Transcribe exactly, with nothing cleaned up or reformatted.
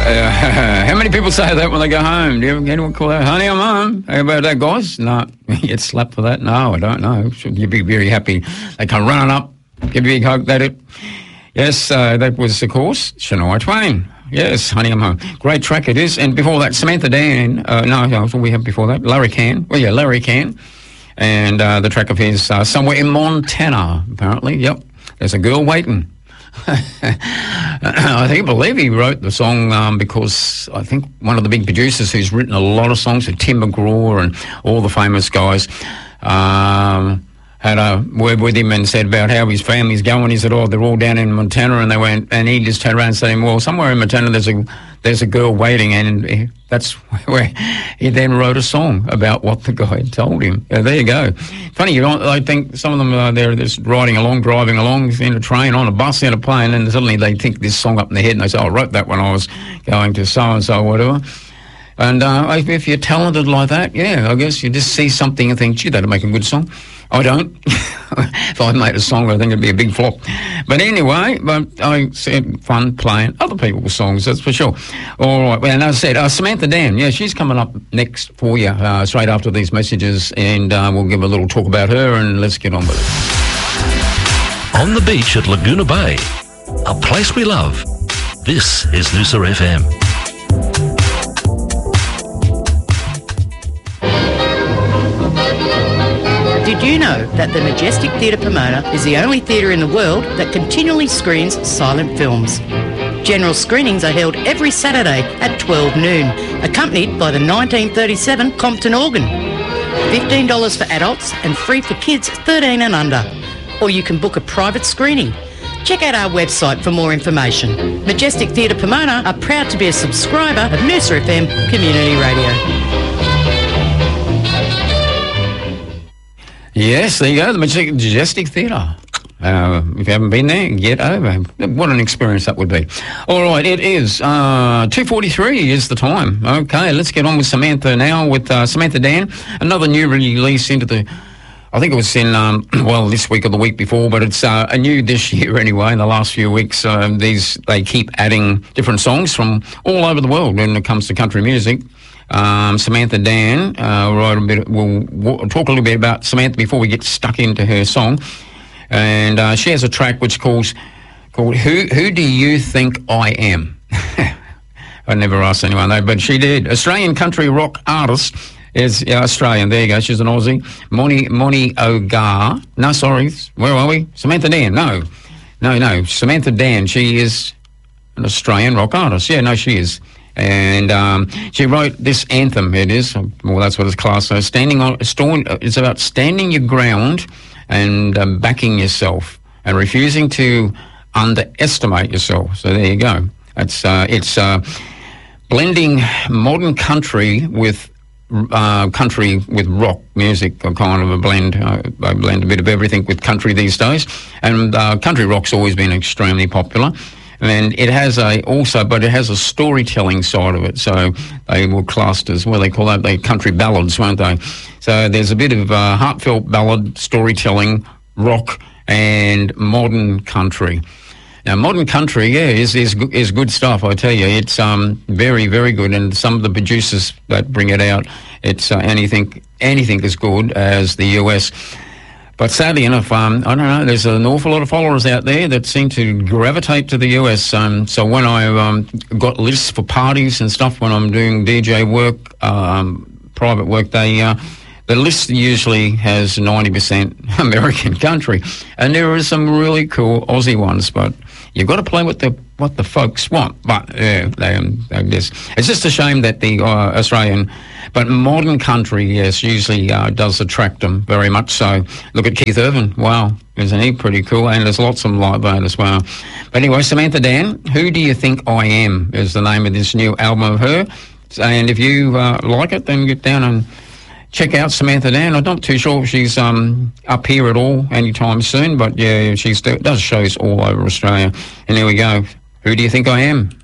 Uh, how many people say that when they go home? Do you ever, anyone call that, honey, I'm home? How about that, guys? No. You get slapped for that? No, I don't know. Should you be very happy? They come running up, give you a big hug, that it. Yes, uh, that was, of course, Shania Twain. Yes, honey, I'm home. Great track it is. And before that, Samantha Dan. Uh, no, no, what we have before that? Larry Can. Well, yeah, Larry Can. And uh, the track of his, uh, Somewhere in Montana, apparently. Yep. There's a girl waiting. I think, I believe he wrote the song um, because I think one of the big producers who's written a lot of songs, so Tim McGraw and all the famous guys, um, had a word with him and said about how his family's going. He said, oh, they're all down in Montana, and they went, and he just turned around and said, well, somewhere in Montana there's a there's a girl waiting, and that's where he then wrote a song about what the guy had told him. Yeah, there you go. Funny, you don't, I think some of them are there just riding along, driving along in a train, on a bus, in a plane, and suddenly they think this song up in their head, and they say, oh, I wrote that when I was going to so-and-so, whatever. And uh, if you're talented like that, yeah, I guess you just see something and think, gee, that'd make a good song. I don't. If I made a song, I think it'd be a big flop. But anyway, but I said fun playing other people's songs, that's for sure. All right, well, and as I said, uh, Samantha Dan, yeah, she's coming up next for you, uh, straight after these messages, and uh, we'll give a little talk about her, and let's get on with it. On the beach at Laguna Bay, a place we love. This is Noosa F M. Did you know that the Majestic Theatre Pomona is the only theatre in the world that continually screens silent films? General screenings are held every Saturday at twelve noon, accompanied by the nineteen thirty-seven Compton organ. fifteen dollars for adults and free for kids thirteen and under. Or you can book a private screening. Check out our website for more information. Majestic Theatre Pomona are proud to be a subscriber of Noosa F M Community Radio. Yes, there you go, the Majestic Theatre. Uh, if you haven't been there, get over. What an experience that would be. All right, it is uh, two forty-three is the time. Okay, let's get on with Samantha now, with uh, Samantha Dan. Another new release into the, I think it was in, um, well, this week or the week before, but it's uh, a new this year anyway, in the last few weeks. Um, these They keep adding different songs from all over the world when it comes to country music. Um, Samantha Dan, uh, write a bit, we'll, we'll talk a little bit about Samantha before we get stuck into her song. And uh, she has a track which calls called Who Who Do You Think I Am? I never asked anyone that, but she did. Australian country rock artist is yeah, Australian. There you go. She's an Aussie. Moni Moni Ogar. No, sorry. Where are we? Samantha Dan. No, no, no. Samantha Dan. She is an Australian rock artist. Yeah, no, she is. And um, she wrote this anthem. It is, well, that's what it's classed. So standing on, it's about standing your ground and um, backing yourself and refusing to underestimate yourself. So there you go. It's uh, it's uh, blending modern country with uh, country with rock music, a kind of a blend. Uh, I blend a bit of everything with country these days, and uh, country rock's always been extremely popular. And it has a also, but it has a storytelling side of it. So they were classed as, well, they call that they country ballads, won't they? So there's a bit of uh, heartfelt ballad, storytelling, rock, and modern country. Now, modern country, yeah, is is is good stuff. I tell you, it's um very very good. And some of the producers that bring it out, it's uh, anything anything as good as the U S. But sadly enough, um, I don't know, there's an awful lot of followers out there that seem to gravitate to the U S. Um, so when I um, got lists for parties and stuff, when I'm doing D J work, um, private work, they uh, the list usually has ninety percent American country. And there are some really cool Aussie ones, but you've got to play what the what the folks want. But yeah, they, um, they just, it's just a shame that the uh, Australian, but modern country, yes, usually uh, does attract them very much so. Look at Keith Urban. Wow, isn't he pretty cool? And there's lots of them like that as well. But anyway, Samantha Dan, Who Do You Think I Am is the name of this new album of her. And if you uh, like it, then get down and check out Samantha Dan. I'm not too sure if she's um, up here at all anytime soon, but yeah, she does shows all over Australia. And there we go. Who do you think I am?